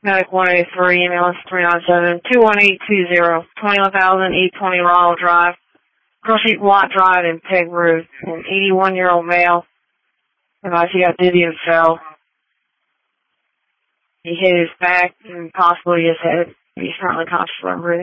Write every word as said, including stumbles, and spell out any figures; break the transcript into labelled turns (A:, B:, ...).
A: Medic one eighty-three, ambulance three nine seven, two one eight two zero, twenty-one thousand eight twenty Ronald Drive, Girl Sheep Watt Drive in Peg Roof. An eighty-one-year-old male. Advised he got dizzy and fell. He hit his back and possibly his head. He's currently conscious and breathing.